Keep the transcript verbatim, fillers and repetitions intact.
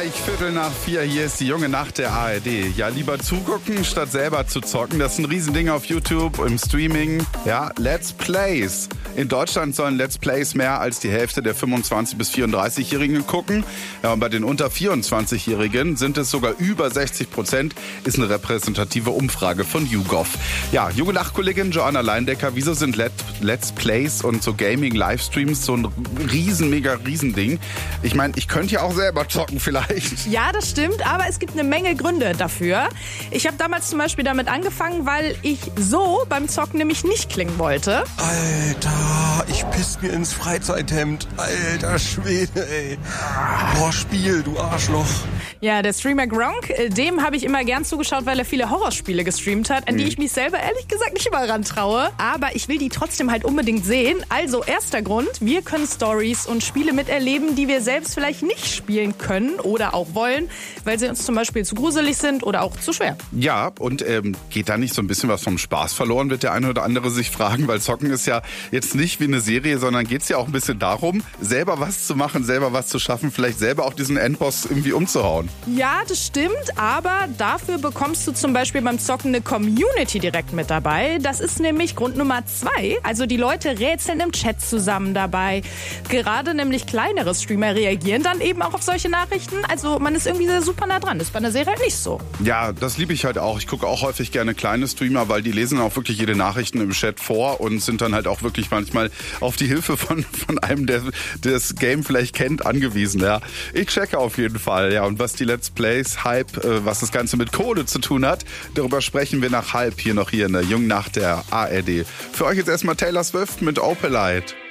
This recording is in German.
Gleich Viertel nach vier, hier ist die junge Nacht der A R D. Ja, lieber zugucken, statt selber zu zocken. Das ist ein Riesending auf YouTube, im Streaming. Ja, Let's Plays. In Deutschland sollen Let's Plays mehr als die Hälfte der fünfundzwanzig- bis vierunddreißigjährigen gucken. Ja, und bei den unter vierundzwanzigjährigen sind es sogar über sechzig Prozent. Ist eine repräsentative Umfrage von YouGov. Ja, junge Nachtkollegin Joanna Leindecker, wieso sind Let- Let's Plays und so Gaming-Livestreams so ein riesen, mega Riesending? Ich meine, ich könnte ja auch selber zocken vielleicht. Ja, das stimmt, aber es gibt eine Menge Gründe dafür. Ich habe damals zum Beispiel damit angefangen, weil ich so beim Zocken nämlich nicht klingen wollte. Alter, ich piss mir ins Freizeithemd. Alter Schwede, ey. Boah, Spiel, du Arschloch. Ja, der Streamer Gronk, dem habe ich immer gern zugeschaut, weil er viele Horrorspiele gestreamt hat, an die ich mich selber ehrlich gesagt nicht immer rantraue. Aber ich will die trotzdem halt unbedingt sehen. Also erster Grund, wir können Stories und Spiele miterleben, die wir selbst vielleicht nicht spielen können oder auch wollen, weil sie uns zum Beispiel zu gruselig sind oder auch zu schwer. Ja, und ähm, geht da nicht so ein bisschen was vom Spaß verloren, wird der eine oder andere sich fragen, weil Zocken ist ja jetzt nicht wie eine Serie, sondern geht es ja auch ein bisschen darum, selber was zu machen, selber was zu schaffen, vielleicht selber auch diesen Endboss irgendwie umzuhauen. Ja, das stimmt, aber dafür bekommst du zum Beispiel beim Zocken eine Community direkt mit dabei. Das ist nämlich Grund Nummer zwei. Also die Leute rätseln im Chat zusammen dabei. Gerade nämlich kleinere Streamer reagieren dann eben auch auf solche Nachrichten. Also man ist irgendwie super nah dran. Das ist bei einer Serie halt nicht so. Ja, das liebe ich halt auch. Ich gucke auch häufig gerne kleine Streamer, weil die lesen auch wirklich jede Nachrichten im Chat vor und sind dann halt auch wirklich manchmal auf die Hilfe von, von einem, der das Game vielleicht kennt, angewiesen. Ja, ich checke auf jeden Fall. Ja, und was die Let's Plays Hype, äh, was das Ganze mit Kohle zu tun hat, darüber sprechen wir nach halb hier noch hier in der jungen Nacht der A R D. Für euch jetzt erstmal Taylor Swift mit Opalite.